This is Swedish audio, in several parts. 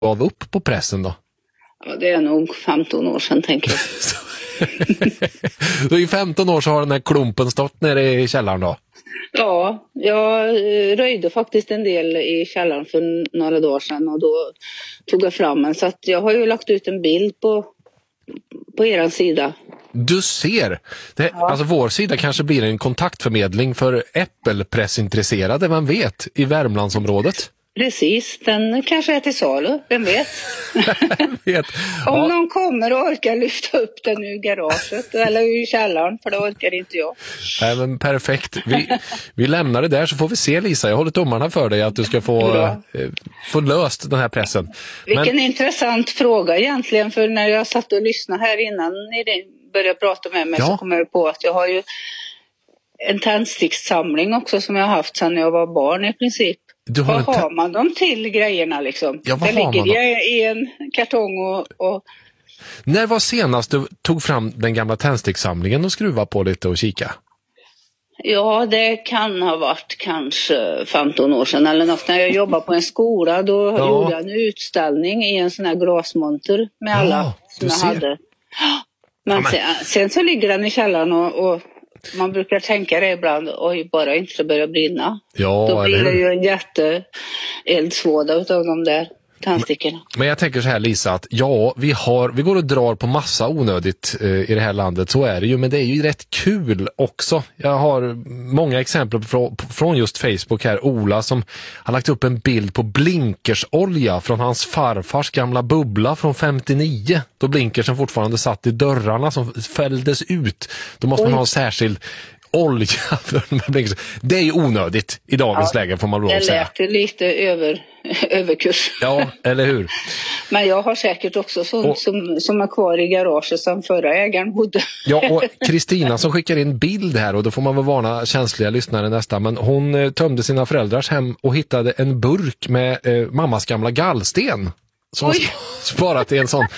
gav upp på pressen då? Ja, det är nog 15 år sedan, tänker jag. Så i 15 år så har den här klumpen stått nere i källaren då? Ja, jag röjde faktiskt en del i källaren för några dagar sedan och då tog jag fram en. Så att jag har ju lagt ut en bild på er sida. Du ser, alltså vår sida kanske blir en kontaktförmedling för äppelpressintresserade, man vet, i Värmlandsområdet. Precis, den kanske är till salu, vem vet? Om någon kommer och orkar lyfta upp den ur garaget eller ur källaren, för det orkar inte jag. Nej, men perfekt. Vi lämnar det där så får vi se, Lisa. Jag håller tummarna för dig att du ska få löst den här pressen. Vilken intressant fråga egentligen, för när jag satt och lyssnade här innan ni började prata med mig så kom jag på att jag har ju en tändstickssamling också som jag har haft sedan jag var barn i princip. Vad har man dem till grejerna liksom? Ja, det ligger i en kartong och... När var senast du tog fram den gamla tändstickssamlingen och skruva på lite och kika? Ja, det kan ha varit kanske 15 år sedan eller något. När jag jobbade på en skola då gjorde jag en utställning i en sån här glasmonter med alla som jag hade. Men sen så ligger den i källaren och man brukar tänka det ibland, oj, bara inte det börjar brinna. Ja, då blir det ju en jätteeldsvåda utav de där tändstickorna. Men jag tänker så här, Lisa, att vi går och drar på massa onödigt i det här landet, så är det ju, men det är ju rätt kul också. Jag har många exempel från just Facebook här. Ola som har lagt upp en bild på blinkersolja från hans farfars gamla bubbla från 59, då blinkersen fortfarande satt i dörrarna som fälldes ut. Då måste man ha särskild olja för de här blinkersen. Det är ju onödigt i dagens läge, får man lov att säga. Det lät lite överkurs. Ja, eller hur? Men jag har säkert också sånt som är kvar i garaget som förra ägaren bodde. Ja, och Kristina som skickar in bild här, och då får man väl varna känsliga lyssnare nästa, men hon tömde sina föräldrars hem och hittade en burk med mammas gamla gallsten som var sparat i en sån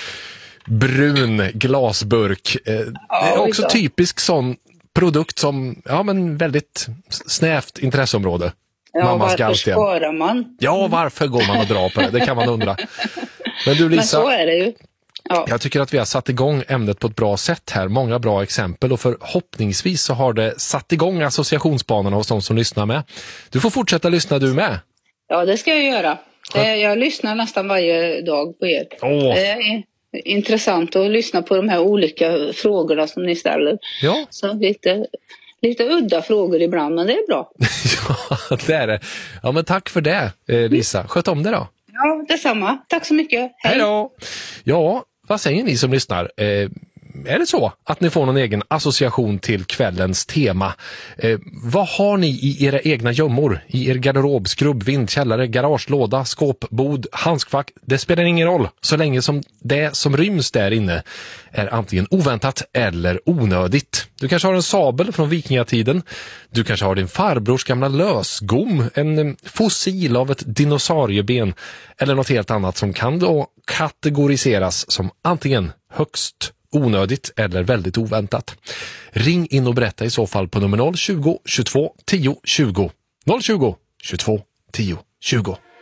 brun glasburk. Det är också typisk sån produkt som, men väldigt snävt intresseområde. Ja, mammas gallsten. Varför sparar man? Ja, varför går man och drar på det? Det kan man undra. Men du, Lisa, men så är det ju. Ja. Jag tycker att vi har satt igång ämnet på ett bra sätt här. Många bra exempel, och förhoppningsvis så har det satt igång associationsbanorna hos de som lyssnar med. Du får fortsätta lyssna du med. Ja, det ska jag göra. Jag lyssnar nästan varje dag på er. Det är intressant att lyssna på de här olika frågorna som ni ställer. Ja. Så lite udda frågor ibland, men det är bra. Ja, det är det. Ja, men tack för det, Lisa. Sköt om det då. Ja, detsamma. Tack så mycket. Hej då. Ja, vad säger ni som lyssnar? Är det så att ni får någon egen association till kvällens tema? Vad har ni i era egna gömmor? I er garderob, skrubb, vindkällare, garagelåda, skåpbod, handskfack? Det spelar ingen roll så länge som det som ryms där inne är antingen oväntat eller onödigt. Du kanske har en sabel från vikingatiden. Du kanske har din farbrors gamla lösgom, en fossil av ett dinosaurieben eller något helt annat som kan då kategoriseras som antingen högst onödigt eller väldigt oväntat. Ring in och berätta i så fall på nummer 020 22 10 20. 020 22 10 20.